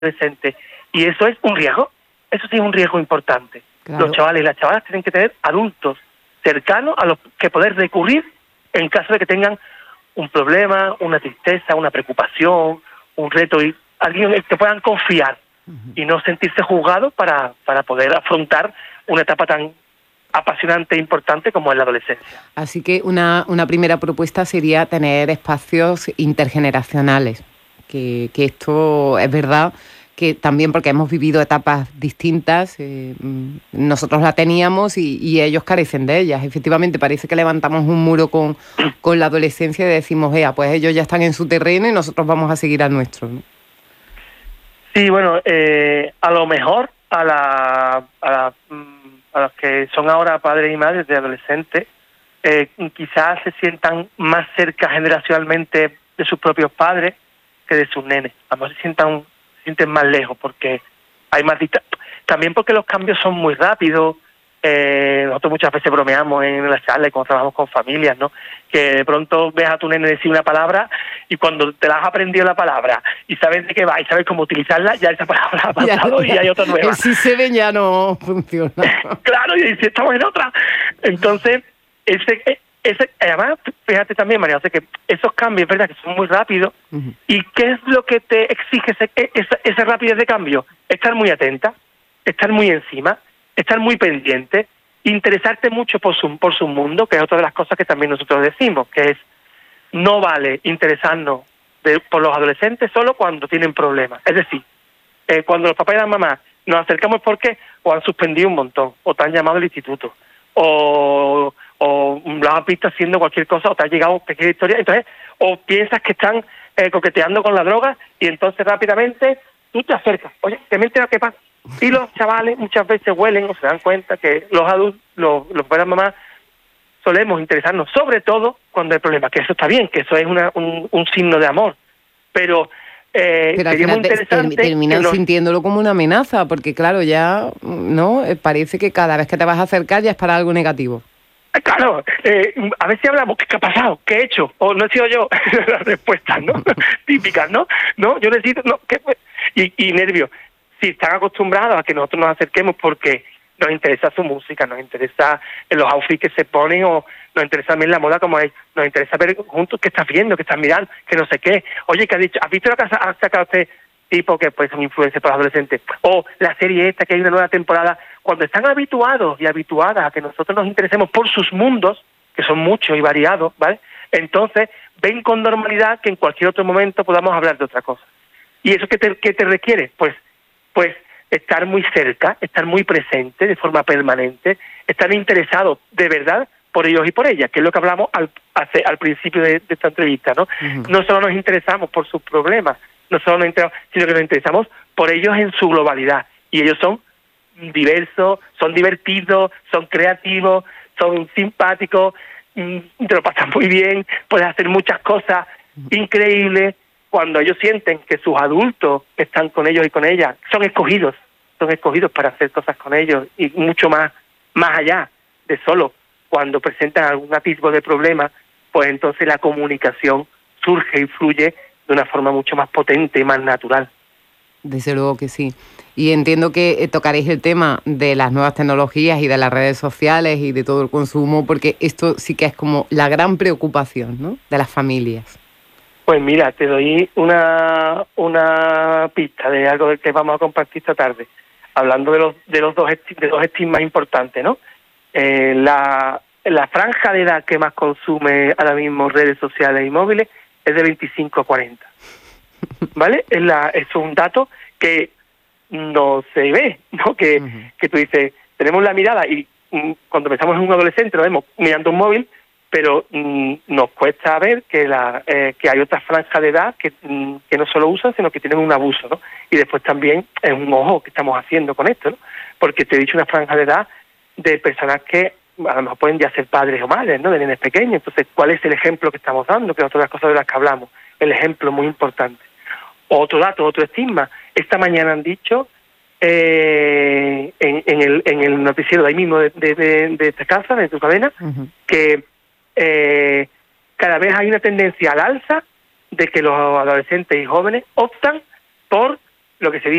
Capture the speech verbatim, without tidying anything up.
adolescente. Y eso es un riesgo, eso sí es un riesgo importante. Claro. Los chavales y las chavalas tienen que tener adultos cercanos a los que poder recurrir en caso de que tengan un problema, una tristeza, una preocupación, un reto, y alguien en el que puedan confiar uh-huh. y no sentirse juzgados para, para poder afrontar una etapa tan apasionante e importante como es la adolescencia. Así que una, una primera propuesta sería tener espacios intergeneracionales, que, que esto es verdad que también porque hemos vivido etapas distintas, eh, nosotros la teníamos y, y ellos carecen de ellas. Efectivamente, parece que levantamos un muro con, con la adolescencia y decimos, vea, pues ellos ya están en su terreno y nosotros vamos a seguir al nuestro, ¿no? Sí, bueno, eh, a lo mejor a, la, a, la, a los que son ahora padres y madres de adolescentes, eh, quizás se sientan más cerca generacionalmente de sus propios padres que de sus nenes. A lo mejor se sientan sienten más lejos porque hay más dista- también porque los cambios son muy rápidos. Eh, nosotros muchas veces bromeamos en las charlas y cuando trabajamos con familias, ¿no? Que de pronto ves a tu nene decir una palabra y cuando te la has aprendido la palabra y sabes de qué va y sabes cómo utilizarla, ya esa palabra ha pasado y hay otra nueva. Si se ven ya no funciona. Claro, y si estamos en otra. Entonces, ese... Ese, además, fíjate también, María José, que esos cambios, verdad, que son muy rápidos. Uh-huh. ¿Y qué es lo que te exige ese, ese, ese rapidez de cambio? Estar muy atenta, estar muy encima, estar muy pendiente, interesarte mucho por su, por su mundo, que es otra de las cosas que también nosotros decimos, que es, no vale interesarnos de, por los adolescentes solo cuando tienen problemas. Es decir, eh, cuando los papás y las mamás nos acercamos porque o han suspendido un montón, o te han llamado al instituto, o... o las has visto haciendo cualquier cosa, o te ha llegado cualquier historia, entonces, o piensas que están eh, coqueteando con la droga, y entonces rápidamente tú te acercas, oye, que me entera qué pasa. Y los chavales muchas veces huelen o se dan cuenta que los adultos, los, los padres mamás, solemos interesarnos, sobre todo cuando hay problemas, que eso está bien, que eso es una, un, un signo de amor, pero... Eh, Pero al sería muy final interesante te, terminan nos... sintiéndolo como una amenaza, porque claro, ya no parece que cada vez que te vas a acercar ya es para algo negativo. Claro, eh, a ver si hablamos, ¿qué ha pasado? ¿Qué he hecho? ¿O no he sido yo? Las respuestas, ¿no? Típicas, ¿no? No, yo necesito, no, ¿qué fue? Y, y nervios. Si están acostumbrados a que nosotros nos acerquemos porque nos interesa su música, nos interesa los outfits que se ponen, o nos interesa también la moda como es, nos interesa ver juntos qué estás viendo, qué estás mirando, que no sé qué. Oye, ¿qué has dicho? ¿Has visto lo que ha sacado este tipo que pues son influencers para los adolescentes? O la serie esta, que hay una nueva temporada. Cuando están habituados y habituadas a que nosotros nos interesemos por sus mundos, que son muchos y variados, ¿vale? Entonces ven con normalidad que en cualquier otro momento podamos hablar de otra cosa. ¿Y eso qué te, qué te requiere? Pues, pues estar muy cerca, estar muy presente de forma permanente, estar interesado de verdad por ellos y por ellas, que es lo que hablamos al, hace, al principio de, de esta entrevista, ¿no? Uh-huh. No solo nos interesamos por sus problemas, no solo nos interesamos, sino que nos interesamos por ellos en su globalidad. Y ellos son diversos, son divertidos, son creativos, son simpáticos, te lo pasan muy bien, puedes hacer muchas cosas increíbles. Cuando ellos sienten que sus adultos están con ellos y con ellas, son escogidos, son escogidos para hacer cosas con ellos y mucho más, más allá de solo cuando presentan algún atisbo de problema, pues entonces la comunicación surge y fluye de una forma mucho más potente y más natural. Desde luego que sí. Y entiendo que eh, tocaréis el tema de las nuevas tecnologías y de las redes sociales y de todo el consumo, porque esto sí que es como la gran preocupación, ¿no?, de las familias. Pues mira, te doy una una pista de algo del que vamos a compartir esta tarde, hablando de los de los dos de dos estigmas importantes, ¿no? Eh, la la franja de edad que más consume ahora mismo redes sociales y móviles es de veinticinco a cuarenta. ¿Vale? Es, la, es un dato que no se ve, ¿no? Que, uh-huh. que tú dices, tenemos la mirada y mm, cuando pensamos en un adolescente lo vemos mirando un móvil, pero mm, nos cuesta ver que la eh, que hay otra franja de edad que, mm, que no solo usan, sino que tienen un abuso, ¿no? Y después también es un ojo que estamos haciendo con esto, ¿no? Porque te he dicho una franja de edad de personas que a lo mejor pueden ya ser padres o madres, ¿no?, de nenes pequeños. Entonces, ¿cuál es el ejemplo que estamos dando? Que es otra de las cosas de las que hablamos. El ejemplo muy importante. Otro dato, otro estigma. Esta mañana han dicho eh, en, en, el, en el noticiero de ahí mismo de, de, de, de esta casa, de tu cadena, uh-huh. que eh, cada vez hay una tendencia al alza de que los adolescentes y jóvenes optan por lo que se